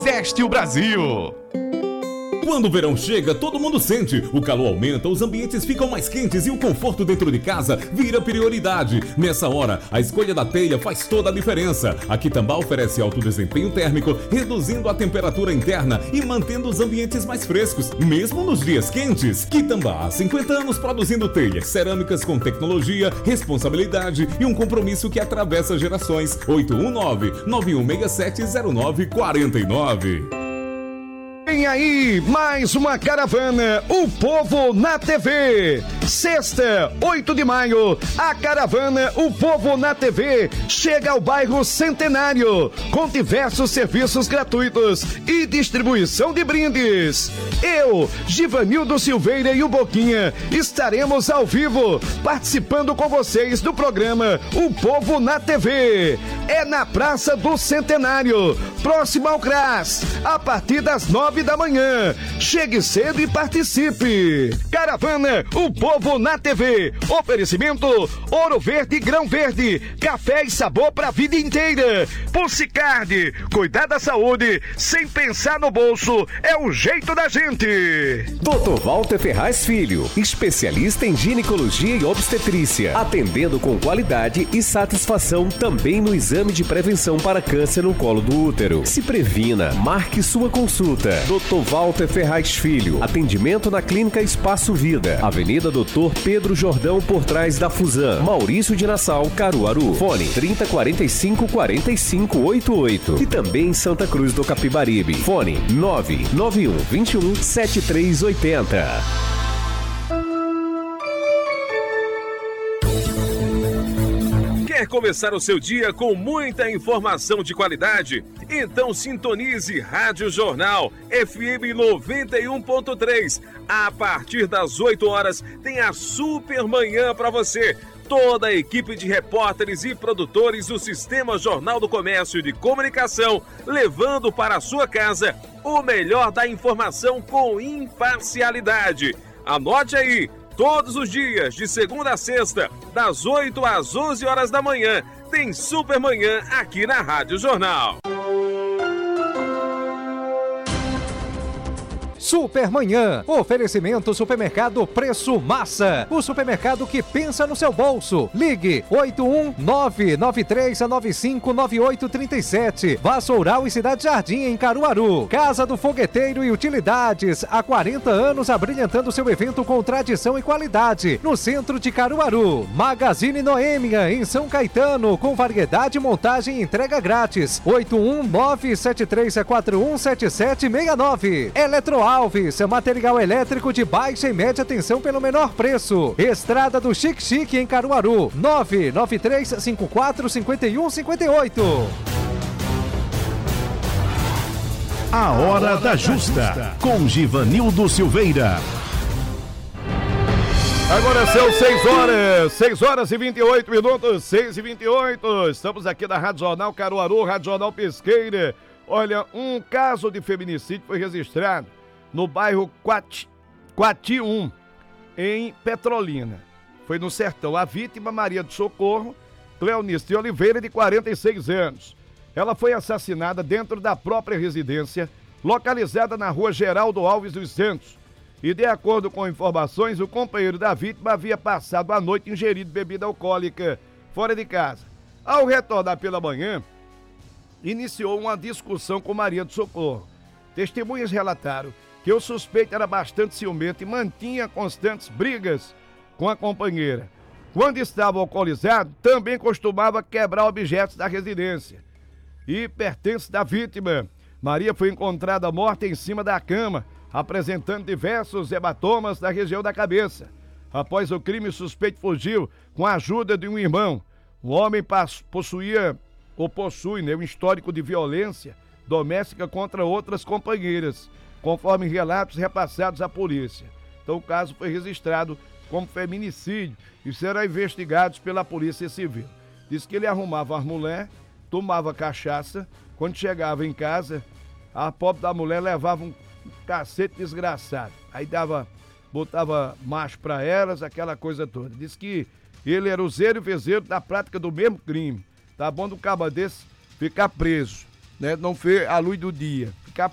Teste o Brasil. Quando o verão chega, todo mundo sente. O calor aumenta, os ambientes ficam mais quentes e o conforto dentro de casa vira prioridade. Nessa hora, a escolha da telha faz toda a diferença. A Quitambá oferece alto desempenho térmico, reduzindo a temperatura interna e mantendo os ambientes mais frescos, mesmo nos dias quentes. Quitambá, há 50 anos produzindo telhas, cerâmicas com tecnologia, responsabilidade e um compromisso que atravessa gerações. 819-9167-0949. Vem aí, mais uma caravana, o Povo na TV. Sexta, 8 de maio, a caravana O Povo na TV chega ao bairro Centenário, com diversos serviços gratuitos e distribuição de brindes. Eu, Givanildo Silveira e o Boquinha estaremos ao vivo, participando com vocês do programa O Povo na TV. É na Praça do Centenário, próximo ao CRAS, a partir das 9 da manhã. Chegue cedo e participe. Caravana O Povo na TV. Oferecimento Ouro Verde e Grão Verde. Café e sabor para a vida inteira. Pulsicard. Cuidar da saúde sem pensar no bolso é o jeito da gente. Dr. Walter Ferraz Filho, especialista em ginecologia e obstetrícia, atendendo com qualidade e satisfação também no exame de prevenção para câncer no colo do útero. Se previna, marque sua consulta. Dr. Walter Ferraz Filho, atendimento na Clínica Espaço Vida, Avenida Dr. Pedro Jordão, por trás da Fusan, Maurício de Nassau, Caruaru. Fone 3045-4588 e também em Santa Cruz do Capibaribe. Fone 99121-7380. Quer começar o seu dia com muita informação de qualidade? Então sintonize Rádio Jornal FM 91.3. A partir das 8 horas tem a Super Manhã para você. Toda a equipe de repórteres e produtores do Sistema Jornal do Comércio de Comunicação, levando para a sua casa o melhor da informação com imparcialidade. Anote aí. Todos os dias, de segunda a sexta, das 8 às 11 horas da manhã, tem Super Manhã aqui na Rádio Jornal. Supermanhã, oferecimento Supermercado Preço Massa, o supermercado que pensa no seu bolso. Ligue 81993959837. Vassoural e Cidade Jardim em Caruaru. Casa do Fogueteiro e Utilidades, há 40 anos abrilhantando seu evento com tradição e qualidade, no centro de Caruaru. Magazine Noêmia em São Caetano, com variedade, montagem e entrega grátis. 81973417769. Eletroalves, material elétrico de baixa e média tensão pelo menor preço. Estrada do Chique Chique em Caruaru, 993545158. A Hora da Justa, com Givanildo Silveira. Agora são 6 horas e 28 minutos, 6h28. Estamos aqui na Rádio Jornal Caruaru, Rádio Jornal Pesqueira. Olha, um caso de feminicídio foi registrado no bairro Quati 1, em Petrolina. Foi no Sertão. A vítima, Maria do Socorro Cleonice de Oliveira, de 46 anos. Ela foi assassinada dentro da própria residência, localizada na rua Geraldo Alves dos Santos. E, de acordo com informações, o companheiro da vítima havia passado a noite ingerido bebida alcoólica fora de casa. Ao retornar pela manhã, iniciou uma discussão com Maria do Socorro. Testemunhas relataram que o suspeito era bastante ciumento e mantinha constantes brigas com a companheira. Quando estava alcoolizado, também costumava quebrar objetos da residência e pertences da vítima. Maria foi encontrada morta em cima da cama, apresentando diversos hematomas na região da cabeça. Após o crime, o suspeito fugiu com a ajuda de um irmão. O homem possui um histórico de violência doméstica contra outras companheiras, conforme relatos repassados à polícia. Então o caso foi registrado como feminicídio e será investigado pela Polícia Civil. Diz que ele arrumava as mulheres, tomava cachaça, quando chegava em casa, a pobre da mulher levava um cacete desgraçado. Aí botava macho pra elas, aquela coisa toda. Diz que ele era o zero e vezeiro da prática do mesmo crime. Tá bom do caba desse ficar preso. né? Não ver a luz do dia. Ficar